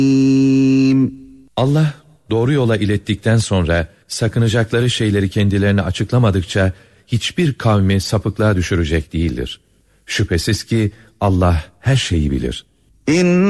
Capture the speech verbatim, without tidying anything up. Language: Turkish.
Allah doğru yola ilettikten sonra sakınacakları şeyleri kendilerine açıklamadıkça hiçbir kavmi sapıklığa düşürecek değildir. Şüphesiz ki Allah her şeyi bilir. İn